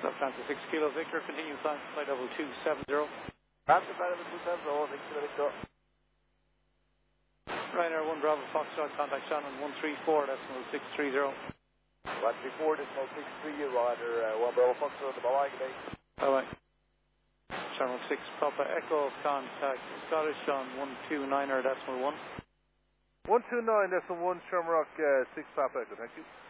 Atlanta 6 Kilo Victor, continue flight level 270. Atlanta level 270, 6 Kilo Victor. Ryanair 1 Bravo Foxtrot, contact Shannon 134, decimal 630. 134, decimal 630, Ryanair 1 Bravo Foxtrot, bye-bye, good day. Bye-bye. Channel 6 Papa Echo, contact Scottish on 129er decimal 1. 129 decimal 1 Shamrock 6 Papa Echo, thank you.